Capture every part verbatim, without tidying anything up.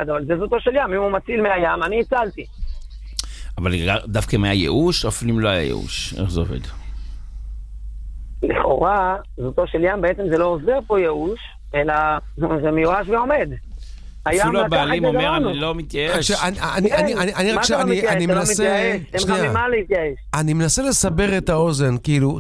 אחד, אבל זה זאתו של ים, אם הוא מציל מהים, אני הצלתי. אבל דווקא מהייאוש, או אפילו לא היה ייאוש? איך זה עובד? לכאורה, זאתו של ים בעצם זה לא עוזר פה ייאוש, אלא זה מיואש ועומד. אפילו הבעלים אומר, אני לא מתייאש. אני מנסה לסבר את האוזן, כאילו,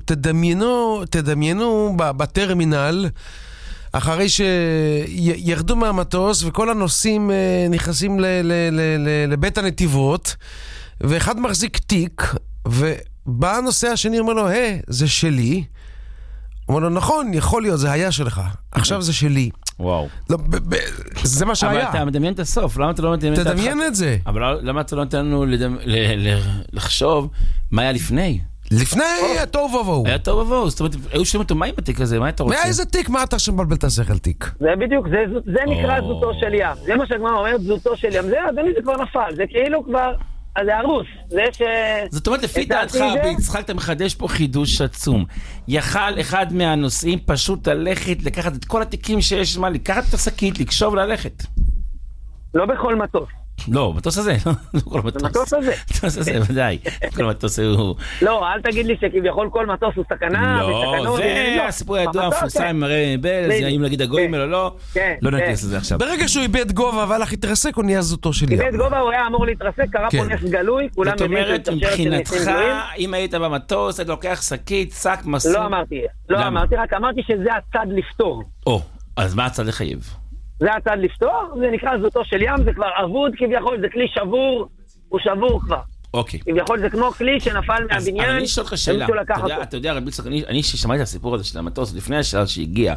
תדמיינו בטרמינל, אחרי שירדו מהמטוס, וכל הנוסעים נכנסים לבית הנתיבות, ואחד מחזיק תיק, ובא הנוסע השני, אומר לו, היי, זה שלי. אומר לו, נכון, יכול להיות, זה היה שלך. עכשיו זה שלי. וואו. לא, ב- ב- זה מה שהיה. אבל אתה מדמיין את הסוף, למה אתה לא מדמיין את הסוף? תדמיין את זה. אבל למה אתה לא נותן לנו לדמ... ל... ל... לחשוב מה היה לפני? לפני היה טוב ובואו. היה טוב ובואו, זאת אומרת, היו שומעים אותו, מה עם התיק הזה? מה אתה רוצה? מה איזה תיק? מה אתה שמבלבל את השכל תיק? זה בדיוק, זה, זה נקרא זאתו של ים. זה מה שהגמרא אומרת, זאתו של ים. זה, אדוני, זה כבר נפל. זה כאילו כבר, אז זה הרוס. זה ש... זאת אומרת, לפי דעתך, ביצחק, אתה מחדש פה חידוש עצום. יכל אחד מהנושאים פשוט ללכת, לקחת את כל התיקים שיש, מה, לקחת את השקית, לקשוב ללכת. לא בכל מטוס. לא, מטוס הזה, לא כל מטוס. מטוס הזה. מטוס הזה, ודאי. כל מטוס הוא... לא, אל תגיד לי שכביכול כל מטוס הוא סכנה, לא, זה הסיפור הידוע המפורסם, מראה בל, זה אם להגיד הגויים או לא, לא נכנס לזה עכשיו. ברגע שהוא איבד גובה והלך להתרסק, הוא נהיה זאתו של ים. איבד גובה, הוא היה אמור להתרסק, קרה פה נס גלוי, כולם זאת אומרת, מבחינתך, אם היית במטוס, היית לוקח שקית, שק, מסור. לא אמרתי, לא אמרתי, רק אמרתי שזה הצד לפתור. או, אז מה הצד לחייב? זה הצד לפתור, זה נקרא זאתו של ים, זה כבר אבוד כביכול, זה כלי שבור, הוא שבור כבר. אוקיי. כביכול זה כמו כלי שנפל מהבניין. אז אני אשאל לך שאלה, אתה יודע, רבי יצחק, אני ששמעתי את הסיפור הזה של המטוס, לפני השעה שהגיע,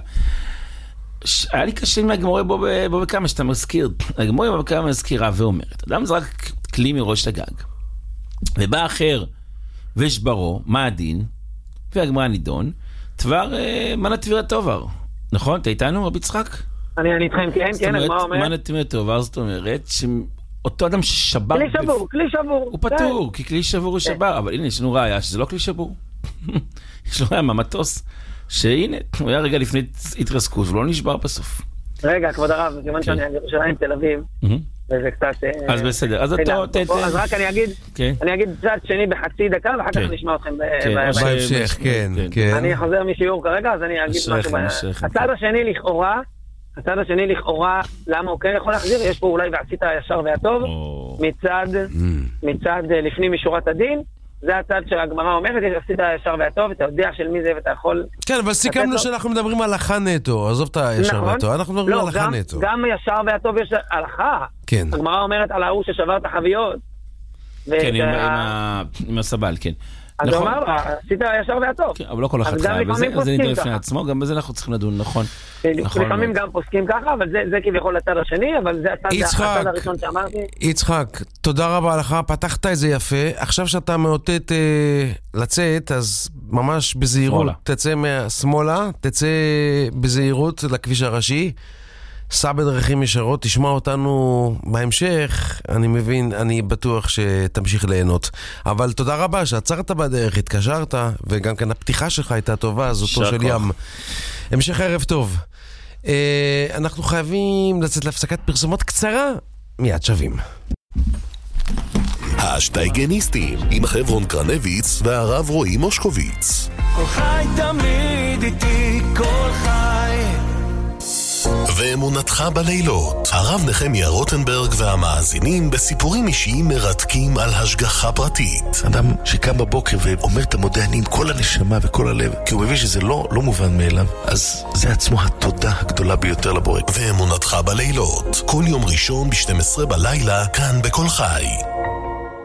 היה לי קשה עם הגמורה בו בכמה שאתה מזכיר, הגמורה בו בכמה מזכירה ואומרת, אדם זרק כלי מראש לגג, ובא אחר ושברו, מה הדין? והגמרה נידון, תבר מנה תבירת טובר, נכון? אתה איתנו, רבי יצחק? אני איתכם, כן, כן, אז מה אומר? מה נתימת טובה, זאת אומרת, שאותו אדם ששבר... כלי שבור, כלי שבור. הוא פטור, כי כלי שבור הוא שבר, אבל הנה, יש לנו ראיה שזה לא כלי שבור. יש לו ראיה מהמטוס, שהנה, הוא היה רגע לפני התרסקות, ולא נשבר בסוף. רגע, כבוד הרב, כיוון שאני ירושלים תל אביב, וזה קצת... אז בסדר, אז אתה... אז רק אני אגיד, אני אגיד צד שני בחצי דקה, ואחר כך נשמע אתכם בהמשך, כן, כן. אני חוזר משיעור כרגע, אז אני אגיד משהו. הצד השני לכאורה, הצד השני לכאורה, למה הוא כן יכול להחזיר? יש פה אולי ועשית הישר והטוב, מצד, מצד לפנים משורת הדין, זה הצד שהגמרא אומרת, יש עשית הישר והטוב, אתה יודע של מי זה ואתה יכול... כן, אבל סיכמנו שאנחנו מדברים על הלכה נטו, עזוב את הישר והטוב, אנחנו מדברים על הלכה נטו. גם הישר והטוב יש הלכה, הגמרא אומרת על ההוא ששבר את החביות. כן, עם הסבל, כן. אז הוא אמר, עשית הישר והטוב. אבל לא כל אחד חייב, וזה נדע לפני עצמו, גם בזה אנחנו צריכים לדון, נכון. לפעמים גם פוסקים ככה, אבל זה כביכול הצד השני, אבל זה הצד הראשון שאמרתי. יצחק, תודה רבה לך, פתחת את זה יפה, עכשיו שאתה מאותת לצאת, אז ממש בזהירות, תצא מהשמאלה, תצא בזהירות לכביש הראשי, סע בדרכים ישרות, תשמע אותנו בהמשך, אני מבין, אני בטוח שתמשיך ליהנות. אבל תודה רבה שעצרת בדרך, התקשרת, וגם כן הפתיחה שלך הייתה טובה, זאתו של ים. המשך ערב טוב. אנחנו חייבים לצאת להפסקת פרסומות קצרה, מיד שווים. השטייגניסטים עם חברון קרנביץ והרב רועי מושקוביץ. כל חי תמיד איתי, כל חי. ואמונתך בלילות, הרב נחמיה רוטנברג והמאזינים בסיפורים אישיים מרתקים על השגחה פרטית. אדם שקם בבוקר ואומר את המודה אני עם כל הנשמה וכל הלב, כי הוא מבין שזה לא, לא מובן מאליו, אז זה עצמו התודה הגדולה ביותר לבורא. ואמונתך בלילות, כל יום ראשון ב-שתים עשרה בלילה, כאן בכל חי.